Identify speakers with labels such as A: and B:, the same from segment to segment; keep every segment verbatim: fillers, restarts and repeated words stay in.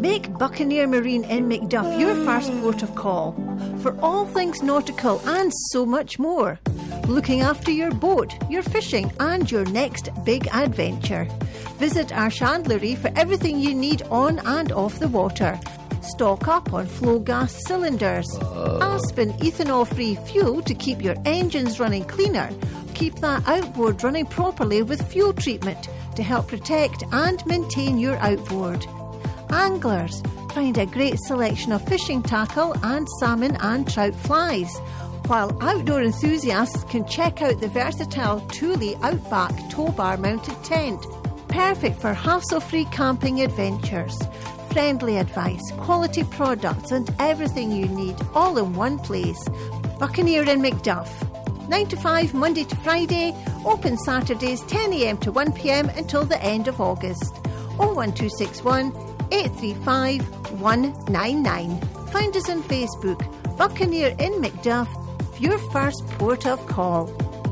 A: Make Buccaneer Marine in Macduff your first port of call for all things nautical and so much more. Looking after your boat, your fishing and your next big adventure. Visit our chandlery for everything you need on and off the water. Stock up on flow gas cylinders. Aspen ethanol-free fuel to keep your engines running cleaner. Keep that outboard running properly with fuel treatment to help protect and maintain your outboard. Anglers, find a great selection of fishing tackle and salmon and trout flies, while outdoor enthusiasts can check out the versatile Thule Outback tow bar mounted tent, perfect for hassle-free camping adventures. Friendly advice, quality products and everything you need all in one place. Buccaneer in Macduff. nine to five Monday to Friday, open Saturdays ten a m to one p m until the end of August. oh one two six one, eight three five, one nine nine. Find us on Facebook, Buccaneer in Macduff, your first port of call.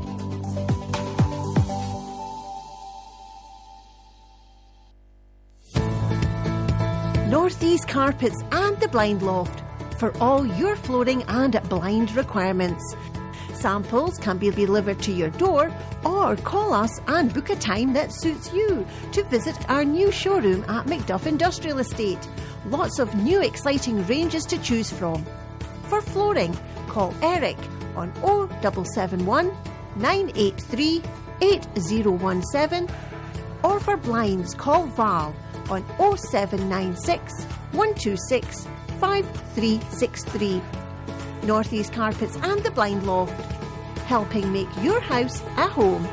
A: Northeast Carpets and the Blind Loft for all your flooring and blind requirements. Samples can be delivered to your door or call us and book a time that suits you to visit our new showroom at Macduff Industrial Estate. Lots of new exciting ranges to choose from. For flooring, call Eric on oh seven seven one, nine eight three, eight oh one seven, or for blinds, call Val on oh seven nine six, one two six, five three six three. Northeast Carpets and the Blind Loft, helping make your house a home.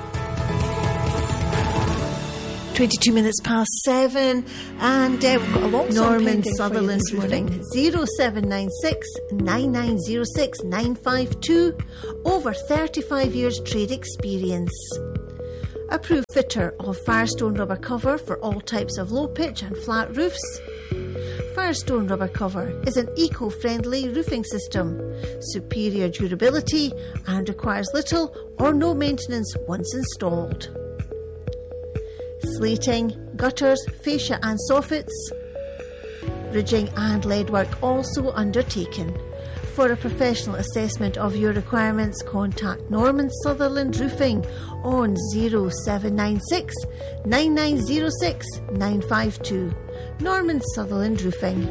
A: twenty-two minutes past seven, and uh, we've got a long Norman Sutherland this morning. oh seven nine six, nine nine oh six, nine five two. Over thirty-five years trade experience. Approved fitter of Firestone rubber cover for all types of low pitch and flat roofs. Firestone rubber cover is an eco-friendly roofing system, superior durability and requires little or no maintenance once installed. Slating, gutters, fascia and soffits, ridging and lead work also undertaken. For a professional assessment of your requirements, contact Norman Sutherland Roofing on oh seven nine six, nine nine oh six, nine five two. Norman Sutherland Roofing.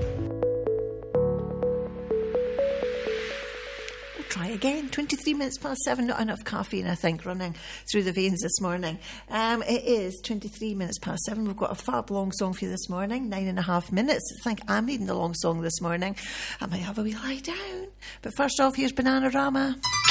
A: We'll try again. twenty-three minutes past seven. Not enough caffeine, I think, running through the veins this morning. Um, it is twenty-three minutes past seven. We've got a fab long song for you this morning. Nine and a half minutes. I think I'm needing the long song this morning. I might have a wee lie down. But first off, here's Bananarama.